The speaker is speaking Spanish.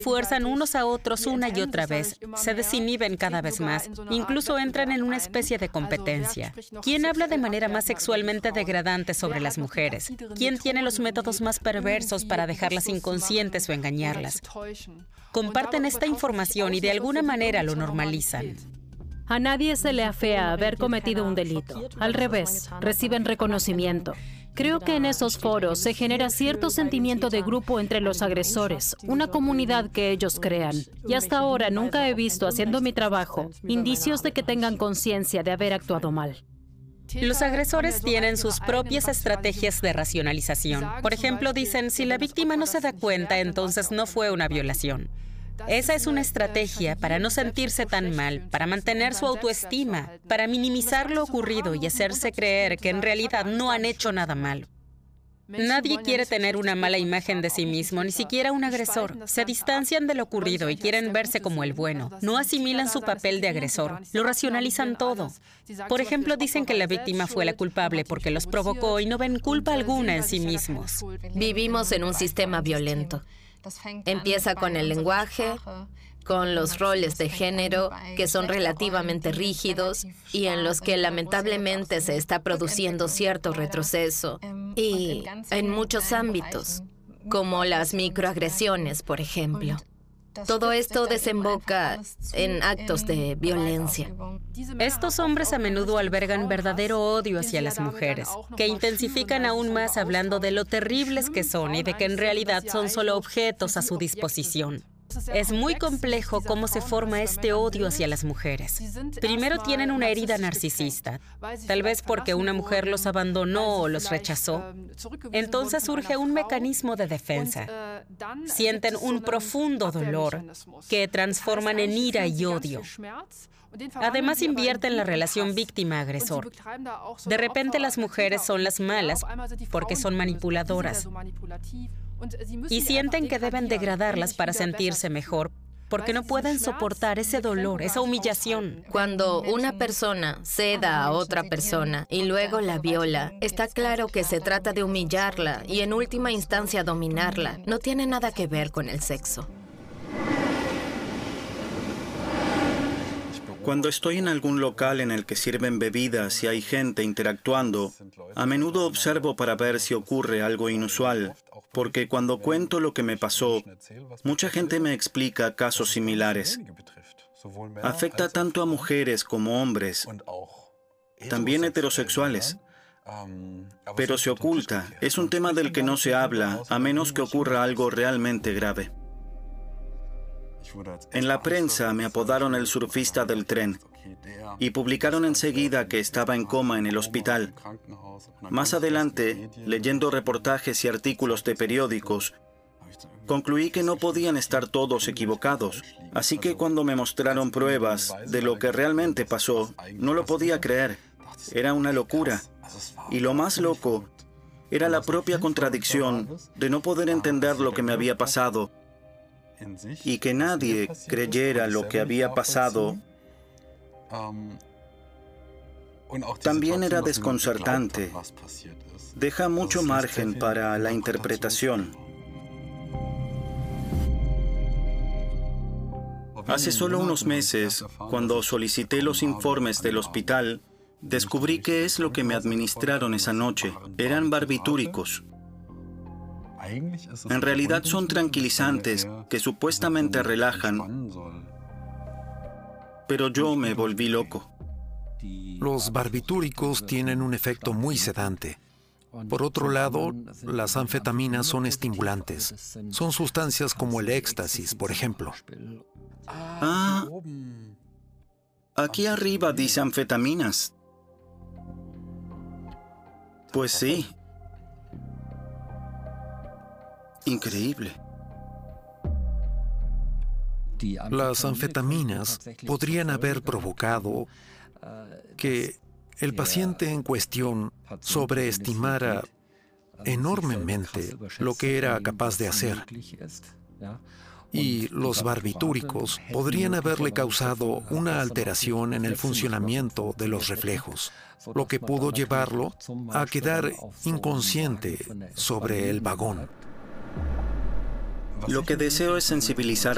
fuerzan unos a otros una y otra vez, se desinhiben cada vez más, incluso entran en una especie de competencia. ¿Quién habla de manera más sexualmente degradante sobre las mujeres? ¿Quién tiene los métodos más perversos para dejarlas inconscientes o engañarlas? Comparten esta información y de alguna manera lo normalizan. A nadie se le afea haber cometido un delito. Al revés, reciben reconocimiento. Creo que en esos foros se genera cierto sentimiento de grupo entre los agresores, una comunidad que ellos crean. Y hasta ahora nunca he visto, haciendo mi trabajo, indicios de que tengan conciencia de haber actuado mal. Los agresores tienen sus propias estrategias de racionalización. Por ejemplo, dicen, si la víctima no se da cuenta, entonces no fue una violación. Esa es una estrategia para no sentirse tan mal, para mantener su autoestima, para minimizar lo ocurrido y hacerse creer que en realidad no han hecho nada malo. Nadie quiere tener una mala imagen de sí mismo, ni siquiera un agresor. Se distancian de lo ocurrido y quieren verse como el bueno. No asimilan su papel de agresor, lo racionalizan todo. Por ejemplo, dicen que la víctima fue la culpable porque los provocó y no ven culpa alguna en sí mismos. Vivimos en un sistema violento. Empieza con el lenguaje, con los roles de género, que son relativamente rígidos y en los que lamentablemente se está produciendo cierto retroceso. Y en muchos ámbitos, como las microagresiones, por ejemplo. Todo esto desemboca en actos de violencia. Estos hombres a menudo albergan verdadero odio hacia las mujeres, que intensifican aún más hablando de lo terribles que son y de que en realidad son solo objetos a su disposición. Es muy complejo cómo se forma este odio hacia las mujeres. Primero tienen una herida narcisista, tal vez porque una mujer los abandonó o los rechazó. Entonces surge un mecanismo de defensa. Sienten un profundo dolor que transforman en ira y odio. Además, invierten la relación víctima-agresor. De repente las mujeres son las malas porque son manipuladoras. Y sienten que deben degradarlas para sentirse mejor, porque no pueden soportar ese dolor, esa humillación. Cuando una persona ceda a otra persona y luego la viola, está claro que se trata de humillarla y en última instancia dominarla. No tiene nada que ver con el sexo. Cuando estoy en algún local en el que sirven bebidas y hay gente interactuando, a menudo observo para ver si ocurre algo inusual, porque cuando cuento lo que me pasó, mucha gente me explica casos similares. Afecta tanto a mujeres como hombres, también heterosexuales. Pero se oculta, es un tema del que no se habla, a menos que ocurra algo realmente grave. En la prensa me apodaron el surfista del tren y publicaron enseguida que estaba en coma en el hospital. Más adelante, leyendo reportajes y artículos de periódicos, concluí que no podían estar todos equivocados. Así que cuando me mostraron pruebas de lo que realmente pasó, no lo podía creer. Era una locura. Y lo más loco era la propia contradicción de no poder entender lo que me había pasado y que nadie creyera lo que había pasado. También era desconcertante. Deja mucho margen para la interpretación. Hace solo unos meses, cuando solicité los informes del hospital, descubrí qué es lo que me administraron esa noche. Eran barbitúricos. En realidad son tranquilizantes que supuestamente relajan, pero yo me volví loco. Los barbitúricos tienen un efecto muy sedante. Por otro lado, las anfetaminas son estimulantes. Son sustancias como el éxtasis, por ejemplo. Ah, aquí arriba dice anfetaminas. Pues sí. Increíble. Las anfetaminas podrían haber provocado que el paciente en cuestión sobreestimara enormemente lo que era capaz de hacer. Y los barbitúricos podrían haberle causado una alteración en el funcionamiento de los reflejos, lo que pudo llevarlo a quedar inconsciente sobre el vagón. Lo que deseo es sensibilizar